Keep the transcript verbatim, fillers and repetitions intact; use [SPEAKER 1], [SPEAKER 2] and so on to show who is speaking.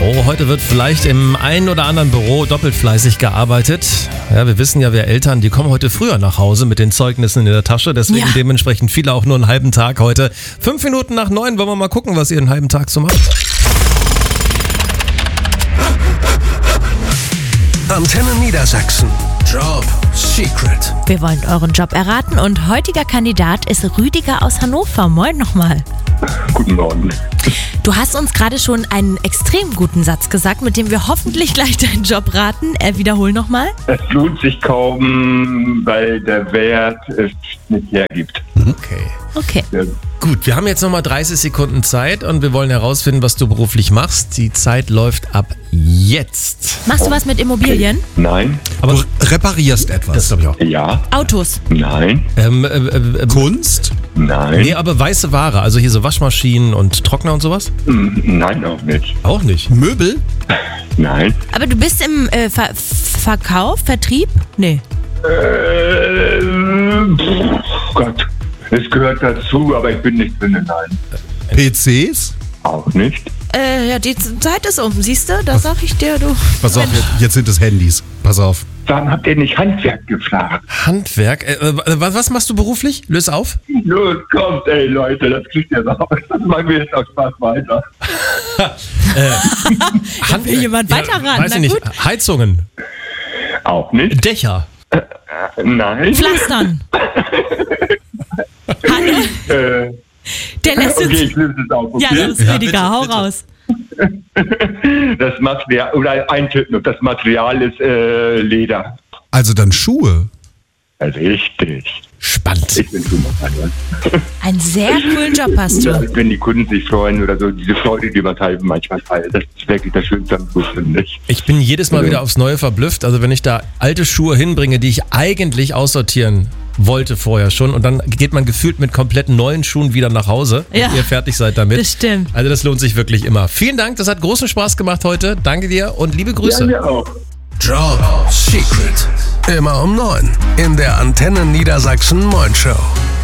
[SPEAKER 1] Büro. Heute wird vielleicht im einen oder anderen Büro doppelt fleißig gearbeitet. Ja, wir wissen ja, wir Eltern, die kommen heute früher nach Hause mit den Zeugnissen in der Tasche. Deswegen
[SPEAKER 2] Ja.
[SPEAKER 1] dementsprechend viele auch nur einen halben Tag heute. Fünf Minuten nach neun wollen wir mal gucken, was ihr einen halben Tag so macht.
[SPEAKER 3] Antenne Niedersachsen. Job Secret.
[SPEAKER 2] Wir wollen euren Job erraten und heutiger Kandidat ist Rüdiger aus Hannover. Moin nochmal.
[SPEAKER 4] Guten Morgen.
[SPEAKER 2] Du hast uns gerade schon einen extrem guten Satz gesagt, mit dem wir hoffentlich gleich deinen Job raten. Äh, wiederhol nochmal.
[SPEAKER 4] Es lohnt sich kaum, weil der Wert es nicht hergibt.
[SPEAKER 1] Okay.
[SPEAKER 2] Okay.
[SPEAKER 4] Ja.
[SPEAKER 1] Gut, wir haben jetzt nochmal dreißig Sekunden Zeit und wir wollen herausfinden, was du beruflich machst. Die Zeit läuft ab jetzt.
[SPEAKER 2] Machst du was mit Immobilien?
[SPEAKER 4] Nein.
[SPEAKER 1] Aber
[SPEAKER 5] Du reparierst etwas.
[SPEAKER 1] das glaube ich auch.
[SPEAKER 4] Ja.
[SPEAKER 2] Autos?
[SPEAKER 4] Nein.
[SPEAKER 1] Ähm, äh, äh, äh,
[SPEAKER 5] Kunst?
[SPEAKER 4] Nein.
[SPEAKER 1] nee, aber weiße Ware, also hier so Waschmaschinen und Trockner und sowas?
[SPEAKER 4] Hm, Nein, auch nicht.
[SPEAKER 1] Auch nicht.
[SPEAKER 5] Möbel?
[SPEAKER 4] Nein.
[SPEAKER 2] Aber du bist im äh, Ver Verkauf, Vertrieb? Nee.
[SPEAKER 4] Äh, pff, Gott. Es gehört dazu, aber ich bin nicht drin. Nein.
[SPEAKER 5] P Cs?
[SPEAKER 4] Auch nicht.
[SPEAKER 2] Äh, ja, die Zeit ist um, siehst du? Da sag ich dir, du.
[SPEAKER 5] Pass auf, jetzt, jetzt sind es Handys. Pass auf.
[SPEAKER 4] Warum habt ihr nicht Handwerk gefragt?
[SPEAKER 1] Handwerk. Äh, äh, was, was machst du beruflich? Löse auf.
[SPEAKER 4] Los, kommt, ey Leute, das kriegt ihr raus. Das machen wir jetzt auch Spaß weiter.
[SPEAKER 1] Hand,
[SPEAKER 2] will jemand weiterraten,
[SPEAKER 1] Weiß
[SPEAKER 2] na
[SPEAKER 1] ich nicht.
[SPEAKER 2] gut.
[SPEAKER 1] Heizungen.
[SPEAKER 4] Auch nicht.
[SPEAKER 1] Dächer.
[SPEAKER 4] Nein.
[SPEAKER 2] Pflastern. Hallo?
[SPEAKER 4] Äh,
[SPEAKER 2] Der lässt uns.
[SPEAKER 4] okay, ich löse es auf. Okay?
[SPEAKER 2] Ja, los, Rüdiger, hau raus.
[SPEAKER 4] Das Material, oder ein Tipp noch, das Material ist äh, Leder.
[SPEAKER 5] Also dann Schuhe.
[SPEAKER 4] Richtig.
[SPEAKER 1] Spannend.
[SPEAKER 4] Ich bin schon mal dran.
[SPEAKER 2] Einen sehr coolen Job hast du.
[SPEAKER 4] Wenn die Kunden sich freuen oder so, diese Freude, die man halt manchmal teilt, das ist wirklich das Schönste am Beruf, finde ich.
[SPEAKER 1] Ich bin jedes Mal wieder aufs Neue verblüfft. Also wenn ich da alte Schuhe hinbringe, die ich eigentlich aussortieren wollte vorher schon, und dann geht man gefühlt mit komplett neuen Schuhen wieder nach Hause,
[SPEAKER 2] Ja.
[SPEAKER 1] wenn ihr fertig seid damit.
[SPEAKER 2] Das stimmt.
[SPEAKER 1] Also das lohnt sich wirklich immer. Vielen Dank, das hat großen Spaß gemacht heute. Danke dir und liebe Grüße.
[SPEAKER 4] Ja, mir auch.
[SPEAKER 3] Job Secret. Immer um neun in der Antenne Niedersachsen Morning Show.